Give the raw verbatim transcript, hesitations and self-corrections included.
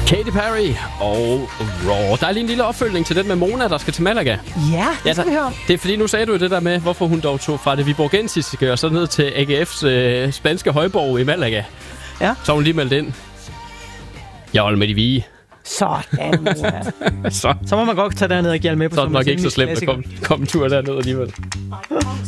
Katy Perry og Raw. Der er lige en lille opfølgning til den med Mona, der skal til Malaga. Ja, det skal der, vi høre om. Det er fordi, nu sagde du det der med, hvorfor hun dog tog fra det viborgensiske og så ned til A G F's øh, spanske højborg i Malaga. Ja. Så hun lige meldt ind. Jeg holder med de vige. Sådan, ja. så. så må man godt tage derned og give med på så er det nok ikke så slemt at komme, komme en tur derned alligevel.